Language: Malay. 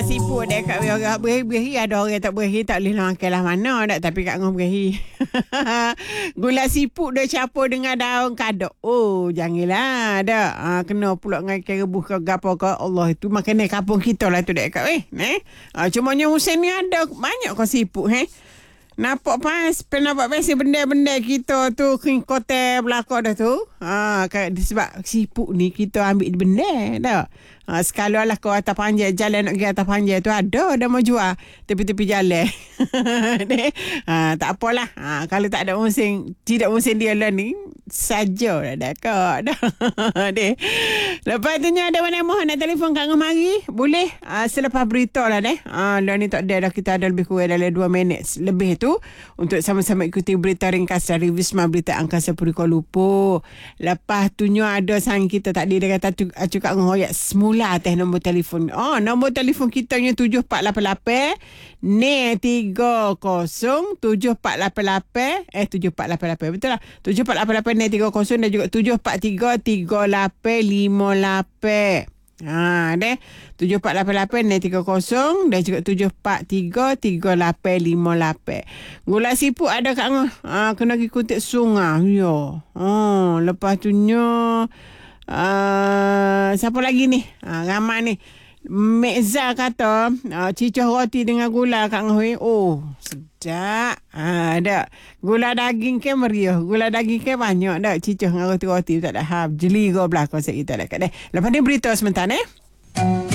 siput dek kat orang berahi ada orang tak berahi tak boleh nak makan lah mana dak tapi kat ngom berahi. Gula siput dia campur dengan daun kadok. Oh, janganlah dak. Kena pula dengan ikan rebus ke gapo ke. Allah itu makanan kampung kita lah tu dek kat cumanya musim ni ada banyak kau siput Nampak pas, nampak biasa benda-benda kita tu kote belakang dah tu. Sebab siput ni kita ambil benda dah. Sekali lah kau atas panjang jalan nak pergi atas panjang tu ada dah mau jual tepi-tepi jalan. Tak apalah. Kalau tak ada musim, tidak musim dia lah ni saja dah kak dah. Lepas tu ada mana mohon nak telefon kat ngom hari boleh selepas berita lah lah ni tak ada dah, kita ada lebih kurang dalam 2 minit lebih tu untuk sama-sama ikuti berita ringkas dari Wisma Berita Angkasa Puri Kuala Lumpur. Lepas tu ada sang kita tadi dia kata cakap ngoyak semula atas nombor telefon. Nombor telefon kita nya 7488 30 7488 7488 betul lah 7488 30 dan juga 743 3858. 7488 30 dan juga 743 3858. Gula siput ada kat kena ikuti sungai yo. Lepas tu siapa lagi ni? Ramai ni. Mekza kata cicah roti dengan gula kat ngoi. Oh, sedap. Ada gula daging ke meriah. Gula daging ke banyak dak cicah dengan roti-roti tak ada hab. Jeli go belakang kita dak kat. Lepas ni berita sebentar